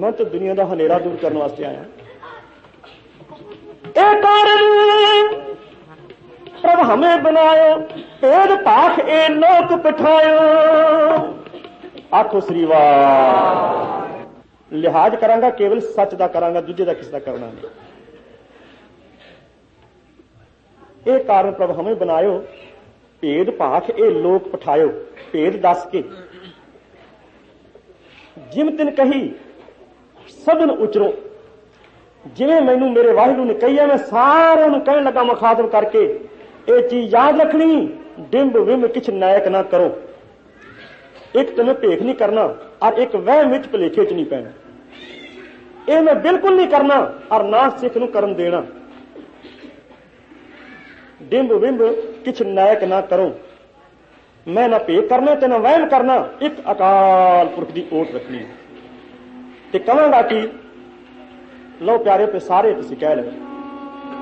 भगवंत दुनिया का हनेरा दूर करने वास्ते आया। एक कारण प्रभ हमें बनायो, भेद भाख ए लोक पठायो। आखो श्री वाह। लिहाज करांगा केवल सच का करांगा, दूजे का किसी का करना नहीं। एक कारण प्रभ हमें बनायो, भेद भाख ए लोक पठायो। भेद दस के जिम तिन कही सबन उचरो। जिवें मैनू मेरे वाहिगुरू ने कही है, मैं सारे कहन लगा मुखातब करके ये चीज याद रखनी, डिंब विंब किछ नायक ना करो। एक तुम्हें भेख नहीं करना और एक वहम विच भुलेखे च नहीं पैना। ये मैं बिल्कुल नहीं करना और ना सिख नूं करन देना। डिंब विंब किछ नायक ना करो। मैं ना भेख करना ते ना वहम करना, एक अकाल पुरख की ओट रखनी। ते कहांगा कि लो प्यारे पे सारे तुसीं कह लगे